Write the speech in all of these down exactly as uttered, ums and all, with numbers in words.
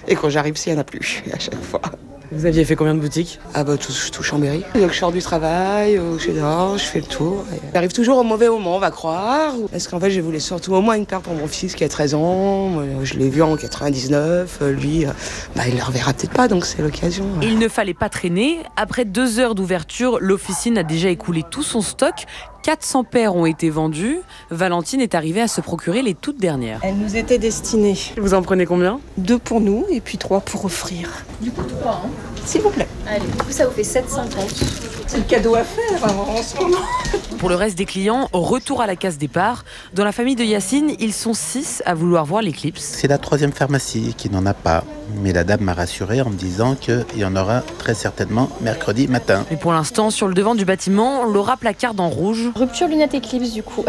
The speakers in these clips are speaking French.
Et quand j'arrive, s'il n'y en a plus, à chaque fois. Vous aviez fait combien de boutiques ? Ah bah tout, tout Chambéry. Donc je sors du travail, ou je dors, je fais le tour. Et j'arrive toujours au mauvais moment, on va croire. Parce qu'en fait, je voulais surtout au moins une paire pour mon fils qui a treize ans. Je l'ai vu en quatre-vingt-dix-neuf. Lui, bah, il ne le reverra peut-être pas, donc c'est l'occasion. Il ne fallait pas traîner. Après deux heures d'ouverture, l'officine a déjà écoulé tout son stock. quatre cents paires ont été vendues. Valentine est arrivée à se procurer les toutes dernières. Elles nous étaient destinées. Vous en prenez combien ? Deux pour nous et puis trois pour offrir. Du coup, trois, hein ? S'il vous plaît. Allez, du coup, ça vous fait sept cent cinquante. C'est le cadeau à faire hein, en ce moment. Pour le reste des clients, retour à la case départ. Dans la famille de Yacine, ils sont six à vouloir voir l'éclipse. C'est la troisième pharmacie qui n'en a pas. Mais la dame m'a rassuré en me disant qu'il y en aura très certainement mercredi matin. Mais pour l'instant, sur le devant du bâtiment, Laura placarde en rouge. Rupture lunettes éclipse, du coup.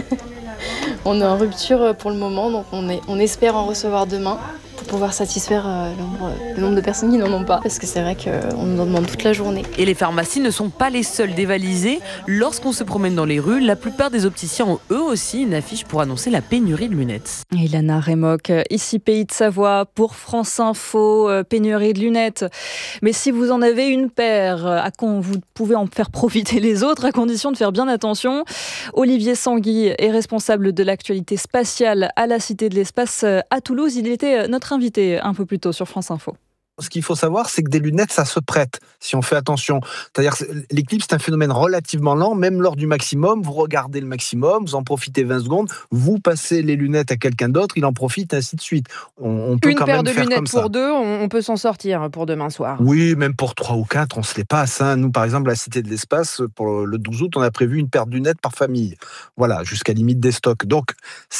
On est en rupture pour le moment, donc on, est, on espère en recevoir demain pour pouvoir satisfaire euh, le, nombre, le nombre de personnes qui n'en ont pas. Parce que c'est vrai qu'on nous en demande toute la journée. Et les pharmacies ne sont pas les seules dévalisées. Lorsqu'on se promène dans les rues, la plupart des opticiens ont eux aussi une affiche pour annoncer la pénurie de lunettes. Ilana Remoc, ici Pays de Savoie pour France Info, euh, pénurie de lunettes. Mais si vous en avez une paire, à con, vous pouvez en faire profiter les autres à condition de faire bien attention. Olivier Sanguy est responsable de l'actualité spatiale à la Cité de l'Espace à Toulouse. Il était notre invité un peu plus tôt sur France Info. Ce qu'il faut savoir, c'est que des lunettes, ça se prête, si on fait attention. C'est-à-dire que l'éclipse, c'est un phénomène relativement lent, même lors du maximum. Vous regardez le maximum, vous en profitez vingt secondes, vous passez les lunettes à quelqu'un d'autre, il en profite, ainsi de suite. On, on peut Une quand paire même de faire lunettes comme ça. pour deux, on, on peut s'en sortir pour demain soir. Oui, même pour trois ou quatre, on se les passe. Hein. Nous, par exemple, à la Cité de l'Espace, pour le douze août, on a prévu une paire de lunettes par famille. Voilà, jusqu'à limite des stocks. Donc,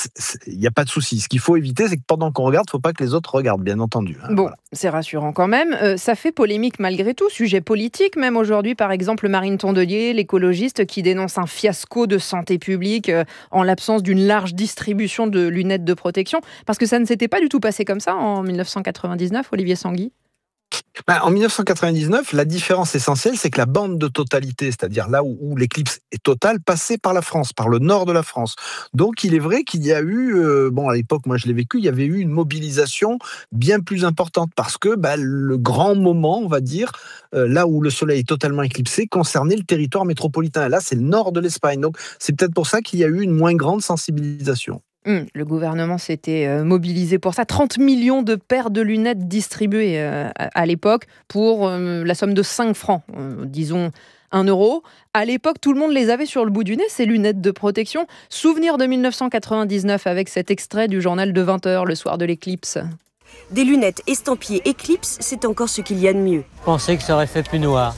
il n'y a pas de souci. Ce qu'il faut éviter, c'est que pendant qu'on regarde, il ne faut pas que les autres regardent, bien entendu. Hein. Bon, voilà. C'est rassurant quand même. Euh, ça fait polémique malgré tout, sujet politique même aujourd'hui, par exemple Marine Tondelier, l'écologiste qui dénonce un fiasco de santé publique euh, en l'absence d'une large distribution de lunettes de protection, parce que ça ne s'était pas du tout passé comme ça en dix-neuf cent quatre-vingt-dix-neuf, Olivier Sanguy. Ben, en dix-neuf cent quatre-vingt-dix-neuf, la différence essentielle, c'est que la bande de totalité, c'est-à-dire là où, où l'éclipse est totale, passait par la France, par le nord de la France. Donc il est vrai qu'il y a eu, euh, bon à l'époque, moi je l'ai vécu, il y avait eu une mobilisation bien plus importante parce que ben, le grand moment, on va dire, euh, là où le soleil est totalement éclipsé, concernait le territoire métropolitain. Là, c'est le nord de l'Espagne. Donc c'est peut-être pour ça qu'il y a eu une moins grande sensibilisation. Mmh, le gouvernement s'était euh, mobilisé pour ça. trente millions de paires de lunettes distribuées euh, à, à l'époque pour euh, la somme de cinq francs, euh, disons un euro. À l'époque, tout le monde les avait sur le bout du nez, ces lunettes de protection. Souvenir de dix-neuf cent quatre-vingt-dix-neuf avec cet extrait du journal de vingt heures le soir de l'éclipse. Des lunettes estampillées Eclipse, c'est encore ce qu'il y a de mieux. Je pensais que ça aurait fait plus noir.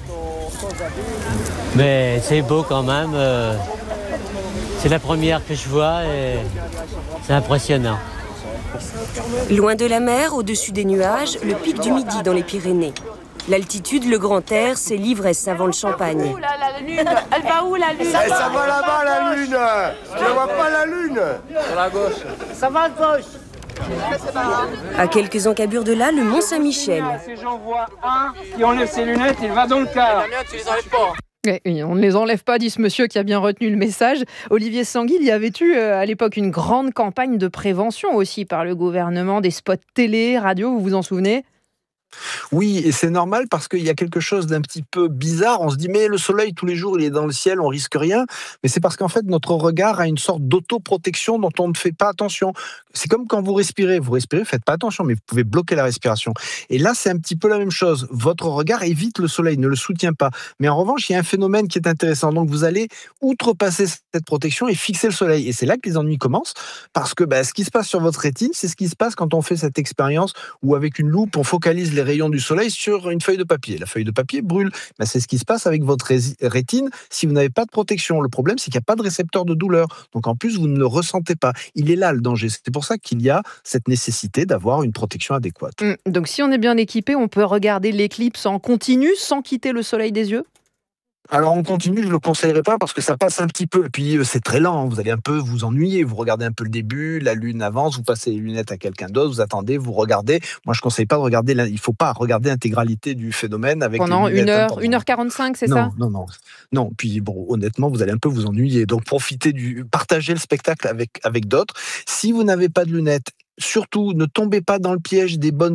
Mais c'est beau quand même. Euh... C'est la première que je vois et c'est impressionnant. Loin de la mer, au-dessus des nuages, le pic du Midi dans les Pyrénées. L'altitude, le grand air, c'est l'ivresse avant le champagne. Où là, la lune, elle va où la lune? Ça, ça va là-bas la lune. Tu ne vois pas la lune? Sur la gauche. Ça va à gauche. À quelques encablures de là, le Mont Saint-Michel. Si j'en vois un qui enlève ses lunettes, il va dans le car. Tu les enlèves pas. Et on ne les enlève pas, dit ce monsieur qui a bien retenu le message. Olivier Sanguy, il y avait eu euh, à l'époque une grande campagne de prévention aussi par le gouvernement, des spots télé, radio, vous vous en souvenez ? Oui, et c'est normal parce qu'il y a quelque chose d'un petit peu bizarre. On se dit, mais le soleil, tous les jours, il est dans le ciel, on risque rien. Mais c'est parce qu'en fait, notre regard a une sorte d'autoprotection dont on ne fait pas attention. C'est comme quand vous respirez. Vous respirez, faites pas attention, mais vous pouvez bloquer la respiration. Et là, c'est un petit peu la même chose. Votre regard évite le soleil, ne le soutient pas. Mais en revanche, il y a un phénomène qui est intéressant. Donc, vous allez outrepasser cette protection et fixer le soleil. Et c'est là que les ennuis commencent parce que bah, ce qui se passe sur votre rétine, c'est ce qui se passe quand on fait cette expérience où avec une loupe, on focalise les rayons du soleil sur une feuille de papier. La feuille de papier brûle. Ben, c'est ce qui se passe avec votre rétine si vous n'avez pas de protection. Le problème, c'est qu'il n'y a pas de récepteur de douleur. Donc en plus, vous ne le ressentez pas. Il est là le danger. C'est pour ça qu'il y a cette nécessité d'avoir une protection adéquate. Mmh. Donc si on est bien équipé, on peut regarder l'éclipse en continu sans quitter le soleil des yeux ? Alors on continue, je ne le conseillerais pas parce que ça passe un petit peu. Et puis c'est très lent, vous allez un peu vous ennuyer. Vous regardez un peu le début, la lune avance, vous passez les lunettes à quelqu'un d'autre, vous attendez, vous regardez. Moi je ne conseille pas de regarder, il ne faut pas regarder l'intégralité du phénomène avec pendant les lunettes. une heure, une heure quarante-cinq, c'est non, ça ? Non, non, non. Puis bon, honnêtement, vous allez un peu vous ennuyer. Donc profitez du, partagez le spectacle avec, avec d'autres. Si vous n'avez pas de lunettes, surtout ne tombez pas dans le piège des bonnes